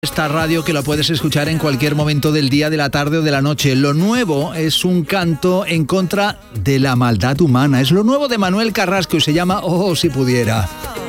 Esta radio que la puedes escuchar en cualquier momento del día, de la tarde o de la noche. Lo nuevo es un canto en contra de la maldad humana. Es lo nuevo de Manuel Carrasco y se llama Oh, si pudiera.